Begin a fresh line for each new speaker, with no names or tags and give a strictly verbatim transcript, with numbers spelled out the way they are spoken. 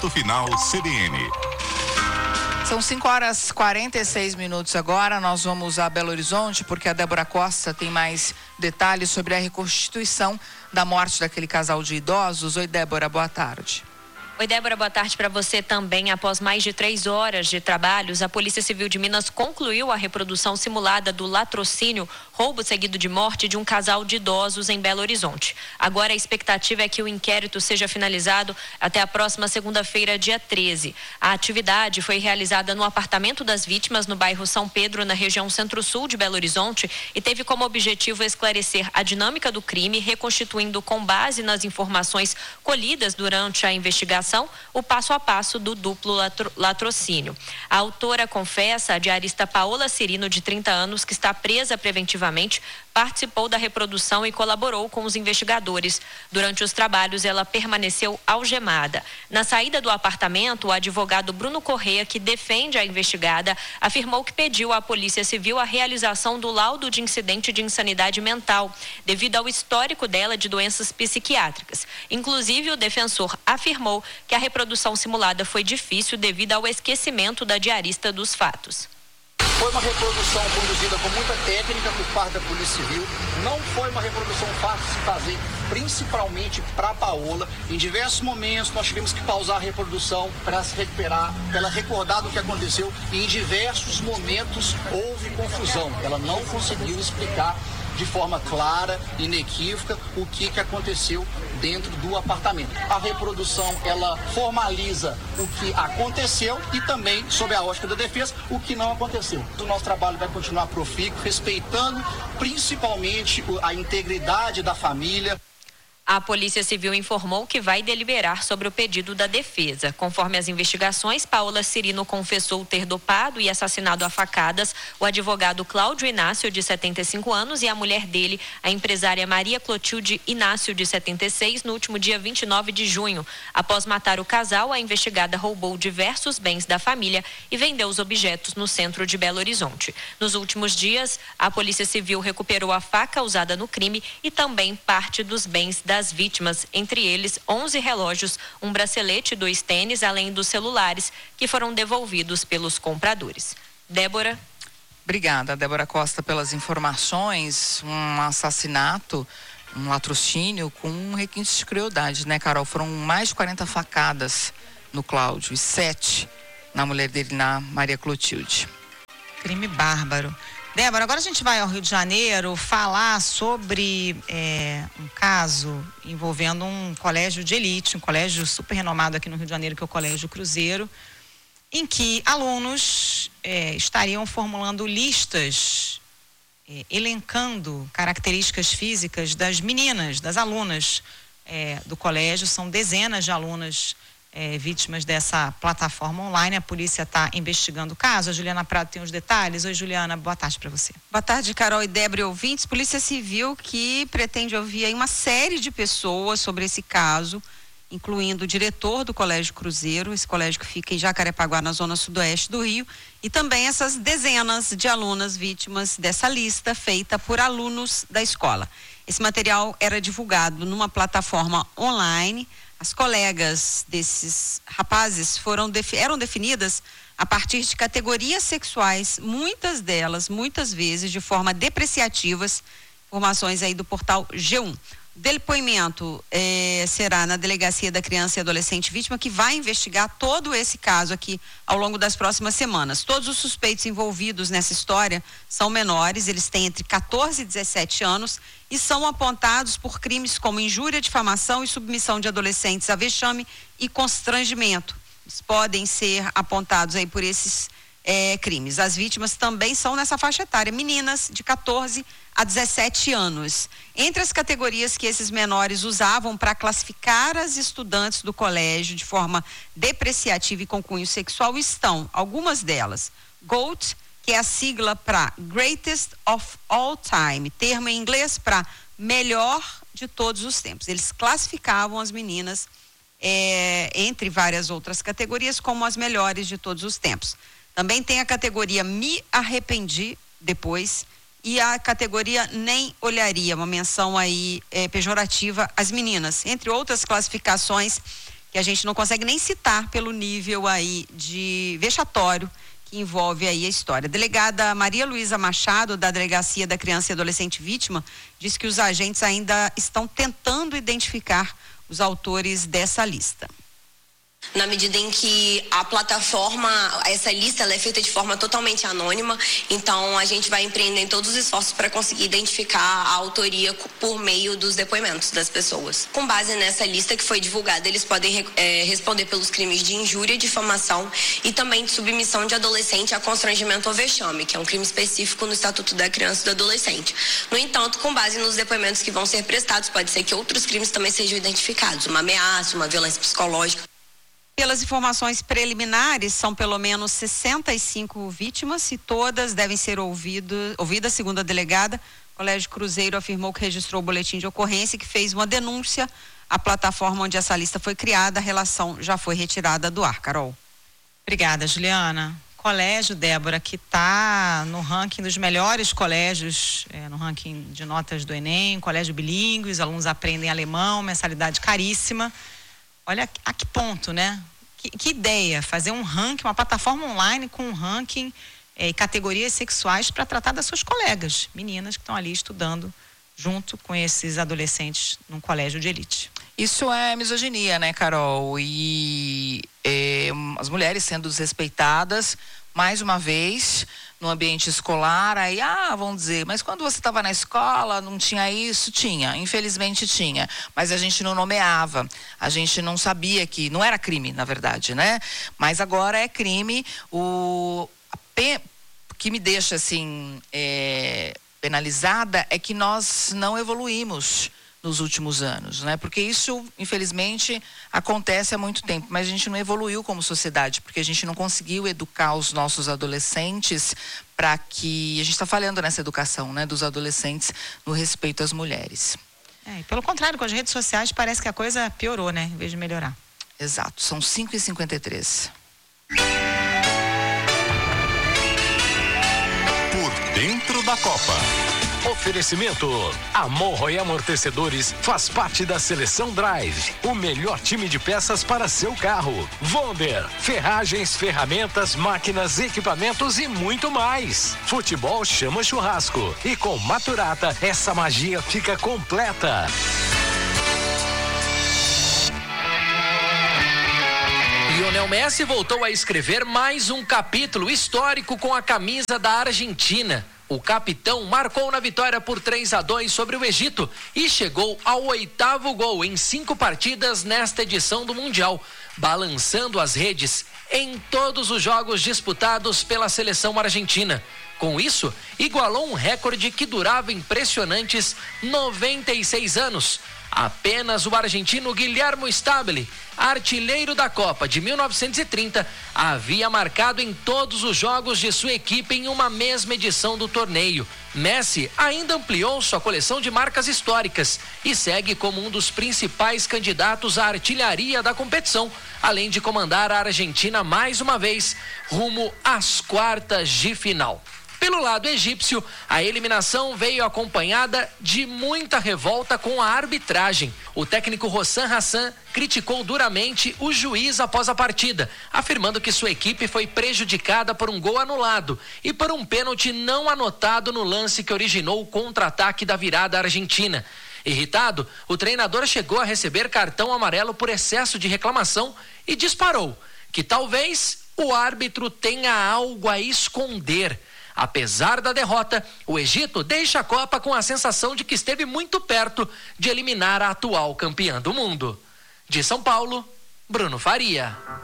Ponto Final C B N.
São cinco horas e quarenta e seis minutos agora. Nós vamos a Belo Horizonte porque a Débora Costa tem mais detalhes sobre a reconstituição da morte daquele casal de idosos. Oi, Débora, boa tarde.
Oi, Débora, boa tarde para você também. Após mais de três horas de trabalhos, a Polícia Civil de Minas concluiu a reprodução simulada do latrocínio, roubo seguido de morte de um casal de idosos em Belo Horizonte. Agora a expectativa é que o inquérito seja finalizado até a próxima segunda-feira, dia treze. A atividade foi realizada no apartamento das vítimas, no bairro São Pedro, na região centro-sul de Belo Horizonte, e teve como objetivo esclarecer a dinâmica do crime, reconstituindo com base nas informações colhidas durante a investigação o passo a passo do duplo latro, latrocínio. A autora confessa, a diarista Paola Cirino, de trinta anos, que está presa preventivamente, participou da reprodução e colaborou com os investigadores. Durante os trabalhos, ela permaneceu algemada. Na saída do apartamento, o advogado Bruno Corrêa, que defende a investigada, afirmou que pediu à Polícia Civil a realização do laudo de incidente de insanidade mental, devido ao histórico dela de doenças psiquiátricas. Inclusive, o defensor afirmou que a reprodução simulada foi difícil devido ao esquecimento da diarista dos fatos.
Foi uma reprodução conduzida com muita técnica por parte da Polícia Civil. Não foi uma reprodução fácil de se fazer, principalmente para a Paola. Em diversos momentos nós tivemos que pausar a reprodução para se recuperar, para ela recordar do que aconteceu. E em diversos momentos houve confusão. Ela não conseguiu explicar de forma clara, inequívoca, o que, que aconteceu dentro do apartamento. A reprodução, ela formaliza o que aconteceu e também, sob a ótica da defesa, o que não aconteceu. O nosso trabalho vai continuar profícuo, respeitando principalmente a integridade da família.
A Polícia Civil informou que vai deliberar sobre o pedido da defesa. Conforme as investigações, Paola Cirino confessou ter dopado e assassinado a facadas o advogado Cláudio Inácio, de setenta e cinco anos, e a mulher dele, a empresária Maria Clotilde Inácio, de setenta e seis, no último dia vinte e nove de junho. Após matar o casal, a investigada roubou diversos bens da família e vendeu os objetos no centro de Belo Horizonte. Nos últimos dias, a Polícia Civil recuperou a faca usada no crime e também parte dos bens das vítimas, entre eles onze relógios, um bracelete e dois tênis, além dos celulares que foram devolvidos pelos compradores. Débora.
Obrigada, Débora Costa, pelas informações. Um assassinato, um latrocínio com requintes de crueldade, né, Carol? Foram mais de quarenta facadas no Cláudio e sete na mulher dele, na Maria Clotilde.
Crime bárbaro. Débora, agora a gente vai ao Rio de Janeiro falar sobre é, um caso envolvendo um colégio de elite, um colégio super renomado aqui no Rio de Janeiro, que é o Colégio Cruzeiro, em que alunos é, estariam formulando listas, é, elencando características físicas das meninas, das alunas é, do colégio. São dezenas de alunas É, vítimas dessa plataforma online. A polícia está investigando o caso. A Juliana Prado tem os detalhes. Oi, Juliana, boa tarde para você.
Boa tarde, Carol e Débora, ouvintes. Polícia Civil que pretende ouvir aí uma série de pessoas sobre esse caso, incluindo o diretor do Colégio Cruzeiro, esse colégio que fica em Jacarepaguá, na zona sudoeste do Rio, e também essas dezenas de alunas vítimas dessa lista feita por alunos da escola. Esse material era divulgado numa plataforma online. As colegas desses rapazes foram, eram definidas a partir de categorias sexuais, muitas delas, muitas vezes, de forma depreciativas, informações aí do portal G um. O depoimento eh, será na Delegacia da Criança e Adolescente Vítima, que vai investigar todo esse caso aqui ao longo das próximas semanas. Todos os suspeitos envolvidos nessa história são menores, eles têm entre quatorze e dezessete anos e são apontados por crimes como injúria, difamação e submissão de adolescentes a vexame e constrangimento. Eles podem ser apontados aí por esses eh, crimes. As vítimas também são nessa faixa etária, meninas de quatorze a dezessete anos. Entre as categorias que esses menores usavam para classificar as estudantes do colégio de forma depreciativa e com cunho sexual estão algumas delas: GOAT, que é a sigla para Greatest of All Time, termo em inglês para melhor de todos os tempos. Eles classificavam as meninas é, entre várias outras categorias como as melhores de todos os tempos. Também tem a categoria Me Arrependi Depois e a categoria Nem Olharia, uma menção aí é, pejorativa às meninas, entre outras classificações que a gente não consegue nem citar pelo nível aí de vexatório que envolve aí a história. A delegada Maria Luísa Machado, da Delegacia da Criança e Adolescente Vítima, diz que os agentes ainda estão tentando identificar os autores dessa lista.
Na medida em que a plataforma, essa lista, ela é feita de forma totalmente anônima, então a gente vai empreender todos os esforços para conseguir identificar a autoria por meio dos depoimentos das pessoas. Com base nessa lista que foi divulgada, eles podem é, responder pelos crimes de injúria, difamação e também de submissão de adolescente a constrangimento ou vexame, que é um crime específico no Estatuto da Criança e do Adolescente. No entanto, com base nos depoimentos que vão ser prestados, pode ser que outros crimes também sejam identificados, uma ameaça, uma violência psicológica.
Pelas informações preliminares, são pelo menos sessenta e cinco vítimas e todas devem ser ouvido, ouvidas, segundo a delegada. O Colégio Cruzeiro afirmou que registrou o boletim de ocorrência e que fez uma denúncia à plataforma onde essa lista foi criada. A relação já foi retirada do ar. Carol.
Obrigada, Juliana. Colégio, Débora, que está no ranking dos melhores colégios, é, no ranking de notas do Enem, colégio bilíngue, os alunos aprendem alemão, mensalidade caríssima. Olha a que ponto, né? Que, que ideia, fazer um ranking, uma plataforma online com um ranking e é, categorias sexuais para tratar das suas colegas, meninas que estão ali estudando junto com esses adolescentes num colégio de elite.
Isso é misoginia, né, Carol? E é, as mulheres sendo desrespeitadas, mais uma vez, no ambiente escolar, aí, ah, vão dizer, mas quando você estava na escola, não tinha isso? Tinha, infelizmente tinha, mas a gente não nomeava, a gente não sabia que, não era crime, na verdade, né? Mas agora é crime, o pe, que me deixa, assim, é, penalizada é que nós não evoluímos nos últimos anos, né? Porque isso, infelizmente, acontece há muito tempo, mas a gente não evoluiu como sociedade, porque a gente não conseguiu educar os nossos adolescentes para que... A gente está falhando nessa educação, né? Dos adolescentes no respeito às mulheres.
É, pelo contrário, com as redes sociais parece que a coisa piorou, né? Em vez de melhorar.
Exato, são cinco e cinquenta e três.
Por dentro da Copa. Oferecimento: Amorro e Amortecedores faz parte da Seleção Drive, o melhor time de peças para seu carro. Vonder, ferragens, ferramentas, máquinas, equipamentos e muito mais. Futebol chama churrasco e com Maturata essa magia fica completa.
Lionel Messi voltou a escrever mais um capítulo histórico com a camisa da Argentina. O capitão marcou na vitória por três a dois sobre o Egito e chegou ao oitavo gol em cinco partidas nesta edição do Mundial, balançando as redes em todos os jogos disputados pela seleção argentina. Com isso, igualou um recorde que durava impressionantes noventa e seis anos. Apenas o argentino Guilherme Stabile, artilheiro da Copa de mil novecentos e trinta, havia marcado em todos os jogos de sua equipe em uma mesma edição do torneio. Messi ainda ampliou sua coleção de marcas históricas e segue como um dos principais candidatos à artilharia da competição, além de comandar a Argentina mais uma vez rumo às quartas de final. Pelo lado egípcio, a eliminação veio acompanhada de muita revolta com a arbitragem. O técnico Hossam Hassan criticou duramente o juiz após a partida, afirmando que sua equipe foi prejudicada por um gol anulado e por um pênalti não anotado no lance que originou o contra-ataque da virada argentina. Irritado, o treinador chegou a receber cartão amarelo por excesso de reclamação e disparou que talvez o árbitro tenha algo a esconder. Apesar da derrota, o Egito deixa a Copa com a sensação de que esteve muito perto de eliminar a atual campeã do mundo. De São Paulo, Bruno Faria.